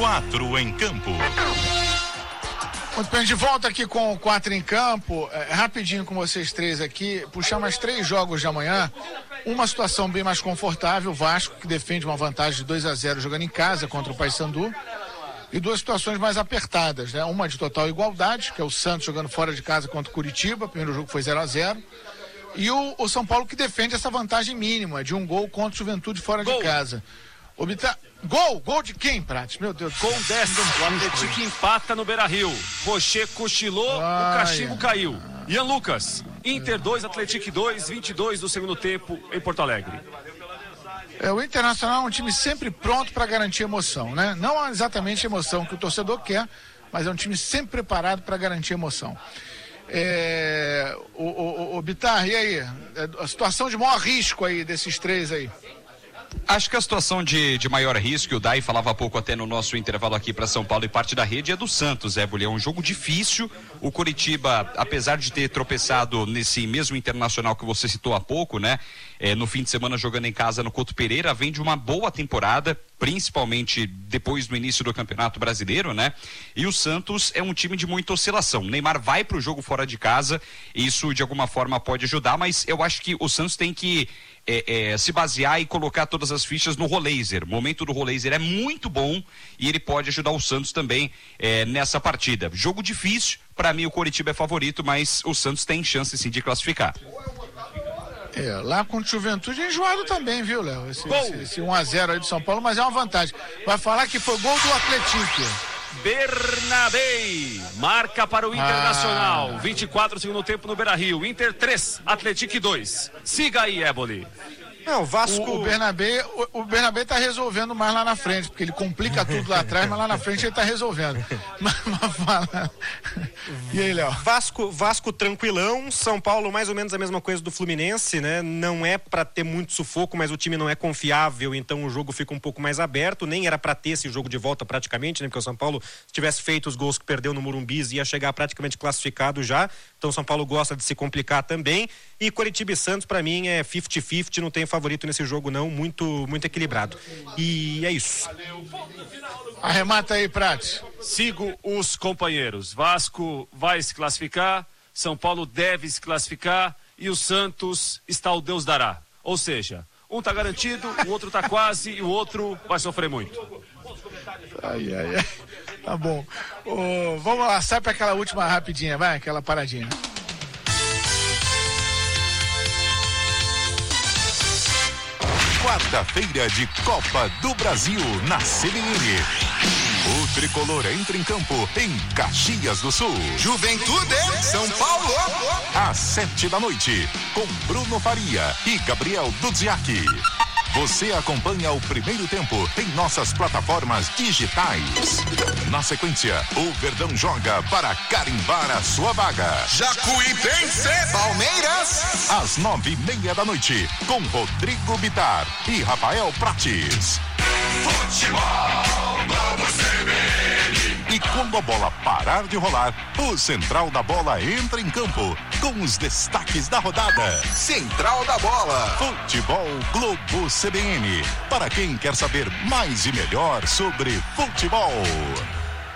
4 em Campo. Muito bem, de volta aqui com o 4 em Campo, rapidinho com vocês três aqui, puxar mais 3 jogos de amanhã, uma situação bem mais confortável, o Vasco, que defende uma vantagem de 2-0 jogando em casa contra o Paysandu, e 2 situações mais apertadas, né? Uma de total igualdade, que é o Santos jogando fora de casa contra o Curitiba, o primeiro jogo foi 0-0, e o São Paulo que defende essa vantagem mínima de 1 gol contra o Juventude fora de casa. Gol de quem, Prates? Meu Deus. Gol 10, o Atlético empata no Beira-Rio. Rocher cochilou, o cachimbo caiu. Ian Lucas, Inter 2, Atlético 2, 22 do segundo tempo em Porto Alegre. O Internacional é um time sempre pronto para garantir emoção, né? Não exatamente a emoção que o torcedor quer, mas é um time sempre preparado para garantir emoção. O Bittar, e aí? A situação de maior risco aí desses 3 aí? Acho que a situação de maior risco, o Dai falava há pouco até no nosso intervalo aqui para São Paulo e parte da rede, é do Santos, Éboli. É um jogo difícil. O Coritiba, apesar de ter tropeçado nesse mesmo Internacional que você citou há pouco, né? No fim de semana jogando em casa no Couto Pereira, vem de uma boa temporada, principalmente depois do início do Campeonato Brasileiro, né? E o Santos é um time de muita oscilação. Neymar vai pro jogo fora de casa, isso de alguma forma pode ajudar, mas eu acho que o Santos tem que se basear e colocar todas as fichas no Roleiser. O momento do Roleiser é muito bom e ele pode ajudar o Santos também nessa partida. Jogo difícil, para mim o Coritiba é favorito, mas o Santos tem chance sim de classificar. Lá contra o Juventude é enjoado também, viu, Léo? Esse 1-0 aí do São Paulo, mas é uma vantagem. Vai falar que foi gol do Atlético. Bernabé marca para o Internacional. 24 segundo tempo no Beira-Rio. Inter 3, Atlético 2. Siga aí, Éboli. Não, o Vasco... O Bernabé tá resolvendo mais lá na frente, porque ele complica tudo lá atrás, mas lá na frente ele tá resolvendo. Mas fala. E aí, Léo? Vasco tranquilão, São Paulo mais ou menos a mesma coisa do Fluminense, né? Não é pra ter muito sufoco, mas o time não é confiável, então o jogo fica um pouco mais aberto, nem era pra ter esse jogo de volta praticamente, né? Porque o São Paulo, se tivesse feito os gols que perdeu no Morumbi, ia chegar praticamente classificado já, então o São Paulo gosta de se complicar também, e Coritiba e Santos pra mim é 50-50, não tem favorito nesse jogo não, muito equilibrado. E é isso. Arremata aí, Prates. Sigo os companheiros. Vasco vai se classificar, São Paulo deve se classificar e o Santos está o Deus dará. Ou seja, um tá garantido, o outro tá quase e o outro vai sofrer muito. Ai. Tá bom. Vamos lá, sai pra aquela última rapidinha, vai, aquela paradinha. Quarta-feira de Copa do Brasil na CBN. O tricolor entra em campo em Caxias do Sul. Juventude, São Paulo. Às 7 da noite, com Bruno Faria e Gabriel Dudziak. Você acompanha o primeiro tempo em nossas plataformas digitais. Na sequência, o Verdão joga para carimbar a sua vaga. Jacuipense, Palmeiras. Às 9:30 da noite, com Rodrigo Bittar e Rafael Prates. Futebol, Globo CBN. E quando a bola parar de rolar, o Central da Bola entra em campo com os destaques da rodada. Central da Bola. Futebol Globo CBN. Para quem quer saber mais e melhor sobre futebol.